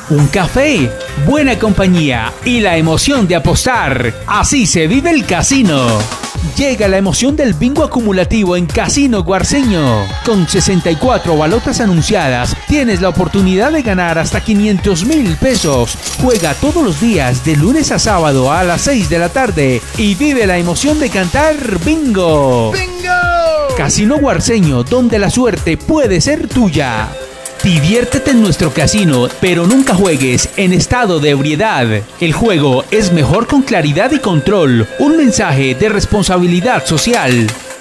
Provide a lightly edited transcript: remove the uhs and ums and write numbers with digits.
un café, buena compañía y la emoción de apostar. Así se vive el casino. Llega la emoción del bingo acumulativo en Casino Guarceño. Con 64 balotas anunciadas, tienes la oportunidad de ganar hasta 500.000 pesos. Juega todos los días de lunes a sábado a las 6 de la tarde y vive la emoción de cantar bingo. ¡Bingo! Casino Guarceño, donde la suerte puede ser tuya. Diviértete en nuestro casino, pero nunca juegues en estado de ebriedad. El juego es mejor con claridad y control. Un mensaje de responsabilidad social.